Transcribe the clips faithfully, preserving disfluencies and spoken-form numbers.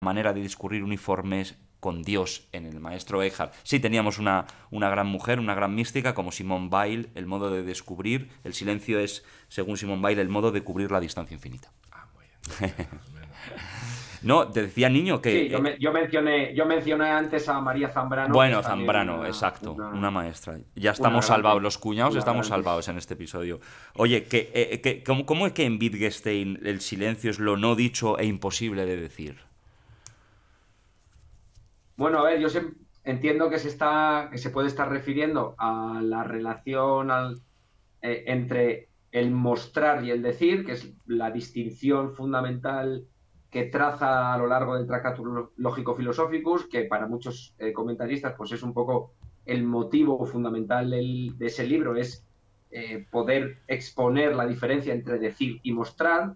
manera de discurrir uniformes con Dios en el maestro Eckhart. Sí, teníamos una, una gran mujer, una gran mística como Simone Weil, el modo de descubrir, el silencio es, según Simone Weil, el modo de cubrir la distancia infinita. Ah, muy bien. Menos, menos. No, te decía, niño, que... Sí, yo, Eh, me, yo, mencioné, yo mencioné antes a María Zambrano, que bueno, es también Zambrano, una, exacto, una, una maestra. Ya una estamos gran, salvados, te- los cuñados una estamos gran te- salvados en este episodio. Oye, que, eh, que, ¿cómo, ¿cómo es que en Wittgenstein el silencio es lo no dicho e imposible de decir? Bueno, a ver, yo se- entiendo que se está, que se puede estar refiriendo a la relación al- eh, entre el mostrar y el decir, que es la distinción fundamental que traza a lo largo del Tractatus Logico Philosophicus, que para muchos eh, comentaristas pues es un poco el motivo fundamental del- de ese libro, es eh, poder exponer la diferencia entre decir y mostrar.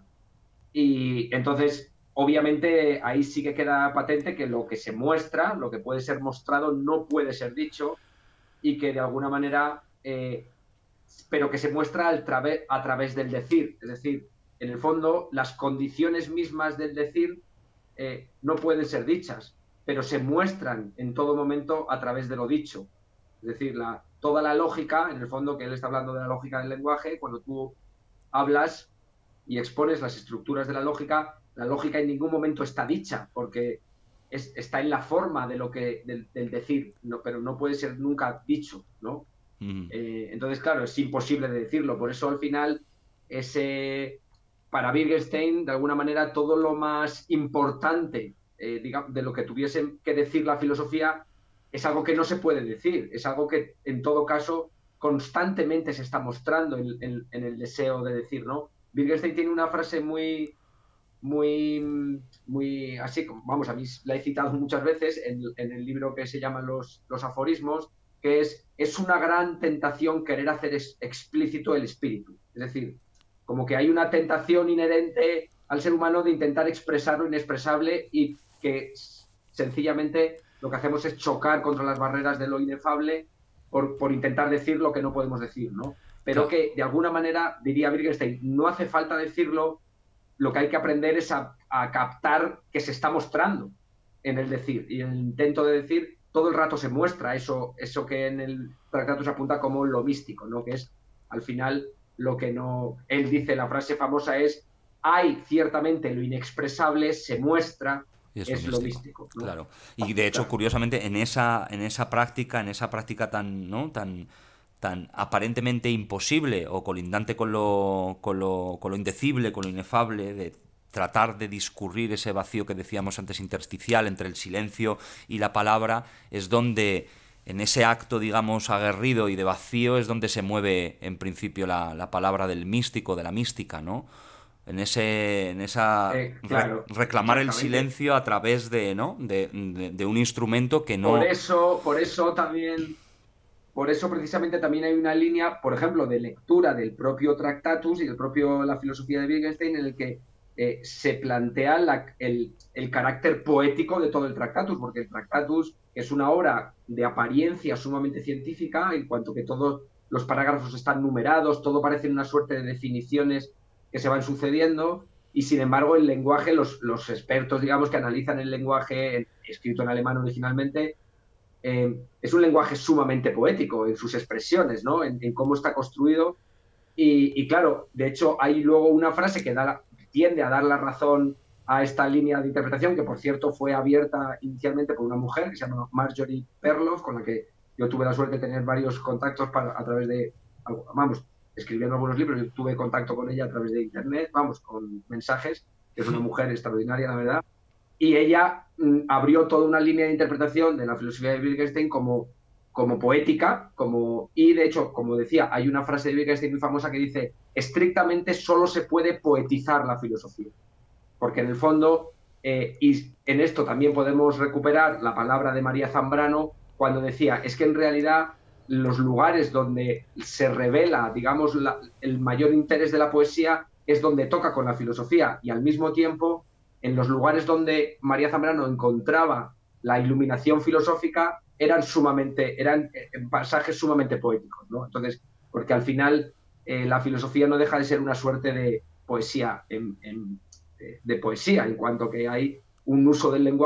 Y entonces, obviamente, ahí sí que queda patente que lo que se muestra, lo que puede ser mostrado, no puede ser dicho y que de alguna manera, eh, pero que se muestra al trave, a través del decir. Es decir, en el fondo, las condiciones mismas del decir eh, no pueden ser dichas, pero se muestran en todo momento a través de lo dicho. Es decir, la, toda la lógica, en el fondo, que él está hablando de la lógica del lenguaje, cuando tú hablas y expones las estructuras de la lógica, la lógica en ningún momento está dicha, porque es, está en la forma de lo que, del, del decir, no, pero no puede ser nunca dicho, ¿no? Mm. Eh, entonces, claro, es imposible de decirlo. Por eso, al final, ese, para Wittgenstein, de alguna manera, todo lo más importante eh, digamos, de lo que tuviese que decir la filosofía es algo que no se puede decir, es algo que, en todo caso, constantemente se está mostrando en, en, en el deseo de decir, ¿no? Wittgenstein tiene una frase muy, muy, muy así, vamos, a mí la he citado muchas veces en, en el libro que se llama Los, los aforismos, que es, es una gran tentación querer hacer es, explícito el espíritu. Es decir, como que hay una tentación inherente al ser humano de intentar expresar lo inexpresable y que sencillamente lo que hacemos es chocar contra las barreras de lo inefable por, por intentar decir lo que no podemos decir, ¿no? Pero Claro. que de alguna manera, diría Wittgenstein, no hace falta decirlo, lo que hay que aprender es a, a captar que se está mostrando en el decir. Y en el intento de decir, todo el rato se muestra eso, eso que en el tratado se apunta como lo místico, ¿no? Que es, al final, lo que no... Él dice, la frase famosa es, hay ciertamente lo inexpresable, se muestra, Y es lo es lo místico, místico, ¿no? claro. Y de hecho, Claro. curiosamente, en esa, en esa práctica, en esa práctica tan, ¿no? tan, tan aparentemente imposible o colindante con lo, con lo, con lo indecible, con lo inefable, de tratar de discurrir ese vacío que decíamos antes intersticial entre el silencio y la palabra, es donde, en ese acto, digamos, aguerrido y de vacío, es donde se mueve, en principio, la, la palabra del místico, de la mística, ¿no? En ese, en esa Eh, re- claro, reclamar el exactamente. silencio a través de, ¿no? de, de, de un instrumento que Por no... eso, por eso también Por eso precisamente también hay una línea, por ejemplo, de lectura del propio Tractatus y del propio la filosofía de Wittgenstein en el que eh, se plantea la, el, el, carácter poético de todo el Tractatus, porque el Tractatus es una obra de apariencia sumamente científica, en cuanto que todos los parágrafos están numerados, todo parece una suerte de definiciones que se van sucediendo, y sin embargo el lenguaje, los, los expertos, digamos, que analizan el lenguaje escrito en alemán originalmente, eh, es un lenguaje sumamente poético en sus expresiones, ¿no? En, en cómo está construido. Y, y, claro, de hecho, hay luego una frase que da la, tiende a dar la razón a esta línea de interpretación, que por cierto fue abierta inicialmente por una mujer que se llama Marjorie Perloff, con la que yo tuve la suerte de tener varios contactos para, a través de, vamos, escribiendo algunos libros, yo tuve contacto con ella a través de internet, vamos, con mensajes, que es una mujer extraordinaria, la verdad. Y ella mm, abrió toda una línea de interpretación de la filosofía de Wittgenstein como, como poética, como, y de hecho, como decía, hay una frase de Wittgenstein muy famosa que dice, estrictamente solo se puede poetizar la filosofía, porque en el fondo, eh, y en esto también podemos recuperar la palabra de María Zambrano, cuando decía, es que en realidad los lugares donde se revela, digamos, la, el mayor interés de la poesía es donde toca con la filosofía, y al mismo tiempo en los lugares donde María Zambrano encontraba la iluminación filosófica eran sumamente, eran pasajes sumamente poéticos, ¿no? Entonces, porque al final eh, la filosofía no deja de ser una suerte de poesía en, en, de, de, poesía, en cuanto que hay un uso del lenguaje